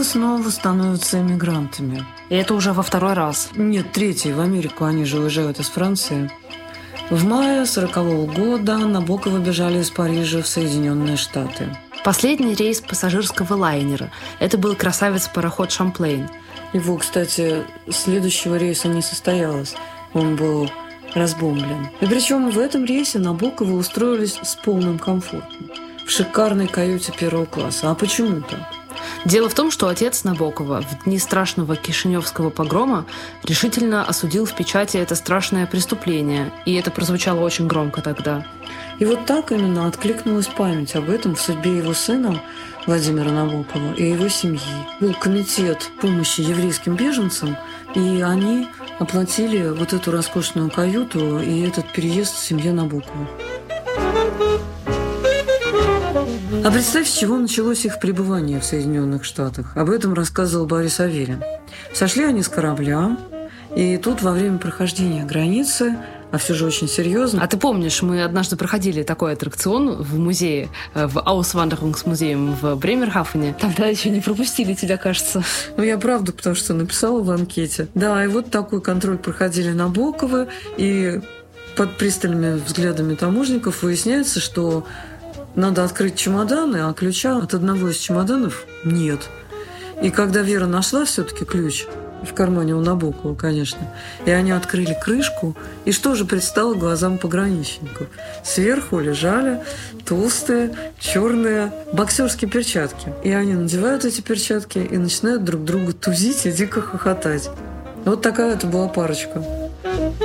снова становятся эмигрантами. И это уже во второй раз? Нет, третий. В Америку они же уезжают из Франции. В мае 1940 года Набоковы бежали из Парижа в Соединенные Штаты. Последний рейс пассажирского лайнера. Это был красавец-пароход «Шамплейн». Его, кстати, следующего рейса не состоялось. Он был разбомблен. И причем в этом рейсе Набоковы устроились с полным комфортом. В шикарной каюте первого класса. А почему так? Дело в том, что отец Набокова в дни страшного Кишиневского погрома решительно осудил в печати это страшное преступление. И это прозвучало очень громко тогда. И вот так именно откликнулась память об этом в судьбе его сына Владимира Набокова и его семьи. Был комитет помощи еврейским беженцам, и они оплатили вот эту роскошную каюту и этот переезд в семье Набоковых. А представь, с чего началось их пребывание в Соединенных Штатах. Об этом рассказывал Борис Аверин. Сошли они с корабля, и тут во время прохождения границы, а все же очень серьезно. А ты помнишь, мы однажды проходили такой аттракцион в музее, в Auswanderungsmuseum в Бремерхафене. Тогда еще не пропустили тебя, кажется. Ну, я правда, потому что написала в анкете. Да, и вот такой контроль проходили Набоковы, и под пристальными взглядами таможенников выясняется, что надо открыть чемоданы, а ключа от одного из чемоданов нет. И когда Вера нашла все-таки ключ, в кармане у Набокова, конечно, и они открыли крышку, и что же предстало глазам пограничников? Сверху лежали толстые, черные боксерские перчатки. И они надевают эти перчатки и начинают друг друга тузить и дико хохотать. Вот такая это была парочка.